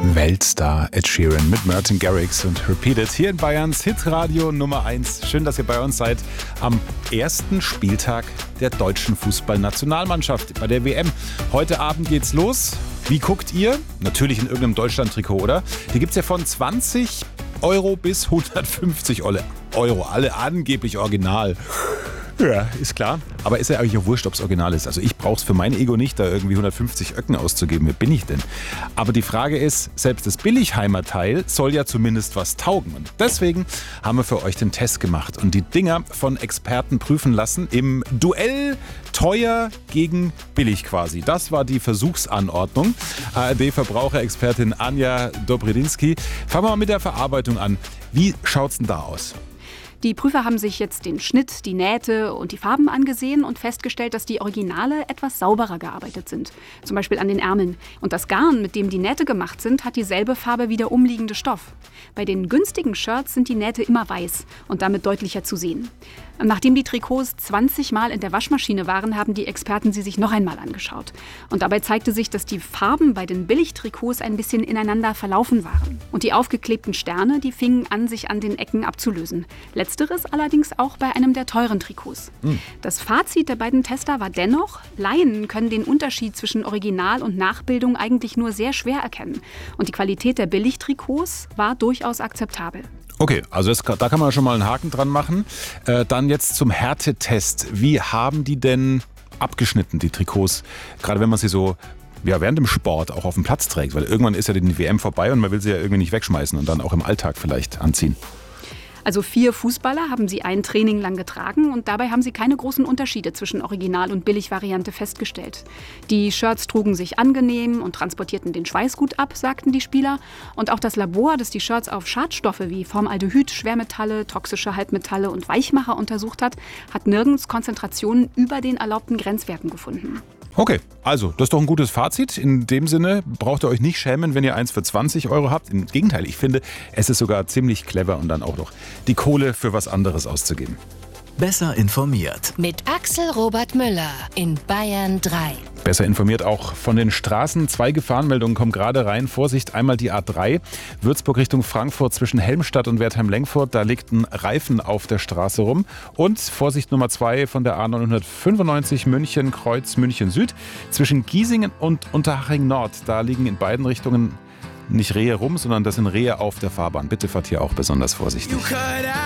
Weltstar Ed Sheeran mit Martin Garrix und Repeat It hier in Bayerns Hitradio Nummer 1. Schön, dass ihr bei uns seid am ersten Spieltag der deutschen Fußballnationalmannschaft bei der WM. Heute Abend geht's los. Wie guckt ihr? Natürlich in irgendeinem Deutschland-Trikot, oder? Hier gibt's ja von 20 Euro bis 150 Euro. Alle angeblich original. Ja, ist klar. Aber ist ja eigentlich auch wurscht, ob es original ist. Also ich brauche es für mein Ego nicht, da irgendwie 150 Öcken auszugeben. Wer bin ich denn? Aber die Frage ist, selbst das Billigheimer-Teil soll ja zumindest was taugen. Und deswegen haben wir für euch den Test gemacht und die Dinger von Experten prüfen lassen im Duell teuer gegen billig quasi. Das war die Versuchsanordnung. ARD-Verbraucherexpertin Anja Dobredinsky. Fangen wir mal mit der Verarbeitung an. Wie schaut's denn da aus? Die Prüfer haben sich jetzt den Schnitt, die Nähte und die Farben angesehen und festgestellt, dass die Originale etwas sauberer gearbeitet sind. Zum Beispiel an den Ärmeln. Und das Garn, mit dem die Nähte gemacht sind, hat dieselbe Farbe wie der umliegende Stoff. Bei den günstigen Shirts sind die Nähte immer weiß und damit deutlicher zu sehen. Nachdem die Trikots 20 Mal in der Waschmaschine waren, haben die Experten sie sich noch einmal angeschaut. Und dabei zeigte sich, dass die Farben bei den Billigtrikots ein bisschen ineinander verlaufen waren. Und die aufgeklebten Sterne, die fingen an, sich an den Ecken abzulösen. Letzteres allerdings auch bei einem der teuren Trikots. Das Fazit der beiden Tester war dennoch, Laien können den Unterschied zwischen Original und Nachbildung eigentlich nur sehr schwer erkennen. Und die Qualität der Billigtrikots war durchaus akzeptabel. Okay, also da kann man schon mal einen Haken dran machen. Dann jetzt zum Härtetest. Wie haben die denn abgeschnitten, die Trikots? Gerade wenn man sie so während dem Sport auch auf dem Platz trägt. Weil irgendwann ist ja die WM vorbei und man will sie ja irgendwie nicht wegschmeißen und dann auch im Alltag vielleicht anziehen. Also 4 Fußballer haben sie ein Training lang getragen und dabei haben sie keine großen Unterschiede zwischen Original- und Billigvariante festgestellt. Die Shirts trugen sich angenehm und transportierten den Schweiß gut ab, sagten die Spieler. Und auch das Labor, das die Shirts auf Schadstoffe wie Formaldehyd, Schwermetalle, toxische Halbmetalle und Weichmacher untersucht hat nirgends Konzentrationen über den erlaubten Grenzwerten gefunden. Okay, also das ist doch ein gutes Fazit. In dem Sinne braucht ihr euch nicht schämen, wenn ihr eins für 20 Euro habt. Im Gegenteil, ich finde, es ist sogar ziemlich clever und dann auch noch die Kohle für was anderes auszugeben. Besser informiert. Mit Axel Robert Müller in Bayern 3. Besser informiert auch von den Straßen. 2 Gefahrenmeldungen kommen gerade rein. Vorsicht, einmal die A3, Würzburg Richtung Frankfurt zwischen Helmstadt und Wertheim-Lengfurt. Da liegt ein Reifen auf der Straße rum. Und Vorsicht Nummer 2 von der A995 München, Kreuz München Süd. Zwischen Giesingen und Unterhaching Nord. Da liegen in beiden Richtungen nicht Rehe rum, sondern das sind Rehe auf der Fahrbahn. Bitte fahrt hier auch besonders vorsichtig.